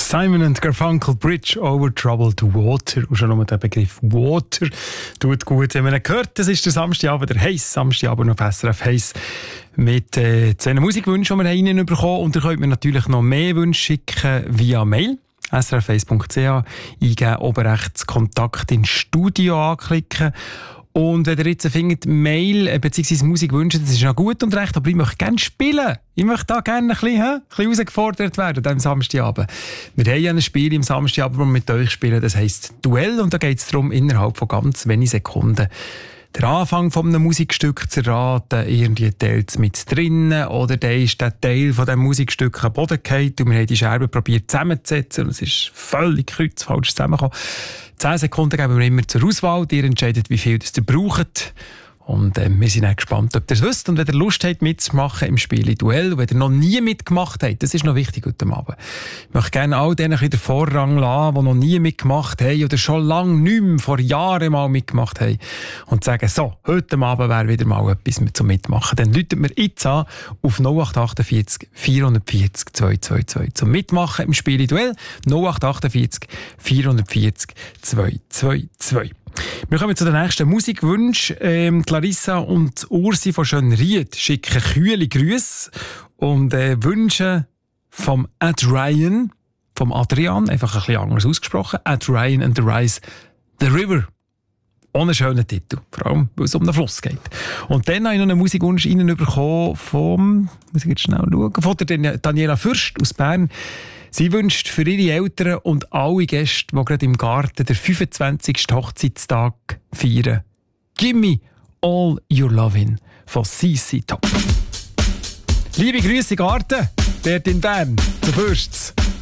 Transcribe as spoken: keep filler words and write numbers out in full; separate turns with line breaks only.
Simon and Garfunkel, Bridge over Troubled Water. Und schon nur der Begriff Water tut gut, wenn man ihn hört. Das ist der Samstagabend, der heiß Samstagabend auf S R F heiß. Mit äh, zwei Musikwünschen, die wir reinbekommen haben. Und ihr könnt mir natürlich noch mehr Wünsche schicken via Mail. S R F eins punkt c h eingeben, oben rechts Kontakt ins Studio anklicken. Und wenn ihr jetzt findet, Mail bzw. Musik wünschen, das ist noch gut und recht, aber ich möchte gerne spielen. Ich möchte da gerne ein bisschen, ein bisschen herausgefordert werden am Samstagabend. Wir haben ja ein Spiel im Samstagabend, das wir mit euch spielen, das heisst Duell. Und da geht es darum, innerhalb von ganz wenigen Sekunden den Anfang von einem Musikstück zu erraten, irgendwie teilt es mit drinnen oder dann ist der Teil von diesem Musikstück am Boden gefallen und wir haben die Scherben probiert zusammenzusetzen und es ist völlig kreuzfalsch zusammengekommen. Zehn Sekunden geben wir immer zur Auswahl, ihr entscheidet, wie viel das ihr braucht. Und äh, wir sind auch gespannt, ob ihr es wisst. Und wenn ihr Lust habt, mitzumachen im Spiel Duell, und wenn ihr noch nie mitgemacht habt, das ist noch wichtig heute Abend. Ich möchte gerne all denen den Vorrang lassen, die noch nie mitgemacht haben oder schon lange nicht mehr, vor Jahren mal mitgemacht haben. Und sagen, so, heute Abend wäre wieder mal etwas zum Mitmachen. Dann läutet mir jetzt an auf null acht achtundvierzig vierhundertvierzig zweihundertzweiundzwanzig zum Mitmachen im Spiel Duell. null acht achtundvierzig vierhundertvierzig zweihundertzweiundzwanzig. Wir kommen zu den nächsten Musikwünschen. Ähm, Larissa und Ursi von Schönried schicken kühle Grüße und äh, wünschen vom Ed Ryan, vom Adrian, einfach ein bisschen anders ausgesprochen, Ed Ryan and the Rise, The River. Ohne schönen Titel, vor allem, weil es um den Fluss geht. Und dann habe ich noch einen Musikwunsch reinbekommen vom, muss ich jetzt schnell schauen, von der Daniela Fürst aus Bern. Sie wünscht für ihre Eltern und alle Gäste, die gerade im Garten den fünfundzwanzigsten Hochzeitstag feiern, «Gimme all your lovin' von C C Top». Liebe Grüße Garten, dort in Bern, zu Fürsts.